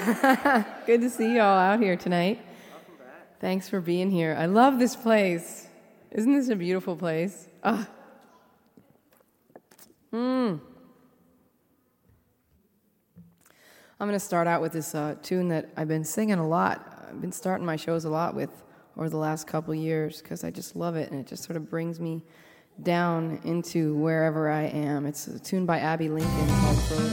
Good to see you all out here tonight. Welcome back. Thanks for being here. I love this place. Isn't this a beautiful place? Ah. I'm going to start out with this tune that I've been singing a lot. I've been starting my shows a lot with over the last couple years because I just love it, and it just sort of brings me down into wherever I am. It's a tune by Abby Lincoln called Frodo.